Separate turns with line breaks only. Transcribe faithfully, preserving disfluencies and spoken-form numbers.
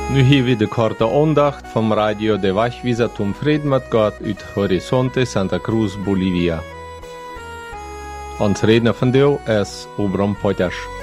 Nu hier weer de korte aandacht van Radio de Wachwieser Tom Fried met God uit Horizonte Santa Cruz, Bolivia. Ons redner vandaag is Obram Potters.